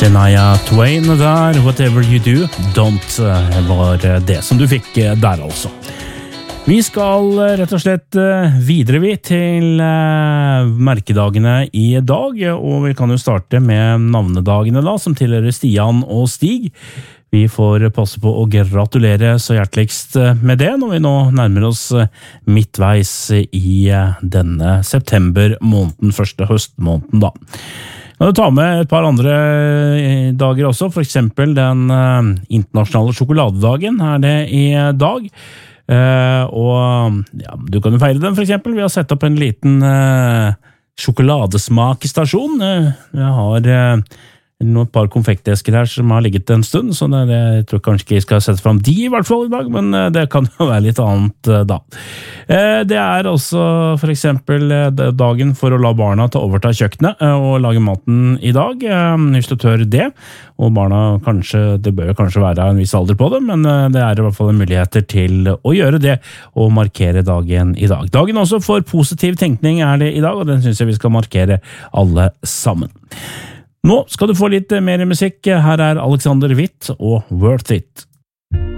Shania Twain der, Whatever You Do, Don't var det som du fikk der altså. Vi skal rett og slett videre til merkedagene i dag, og vi kan jo starte med navnedagene da, som tilhører Stian og Stig. Vi får passe på å gratulere så hjerteligst med det når vi nå nærmer oss midtveis i denne september-måneden, første høstmåneden da. Kan du ta med et par andre dager også, for eksempel den internasjonale sjokoladedagen er det i dag. Og ja, du kan jo feire den for eksempel ved å sette opp en liten sjokoladesmakestasjon. Jeg har et par konfektesker her som har ligget en stund, så jeg tror kanskje ikke jeg skal sette frem de i hvert fall i dag, men det kan jo være litt annet da. Det er også for eksempel dagen for å la barna ta overta kjøkkenet og lage maten i dag, hvis du tør det, og barna kanskje, det bør kanskje være en viss alder på det, men det er i hvert fall en muligheter til å gjøre det og markere dagen i dag. Dagen også for positiv tenkning er det i dag, og den synes jeg vi skal markere alle sammen. Nå skal du få litt mer musikk. Her er Alexander Witt og Worth It.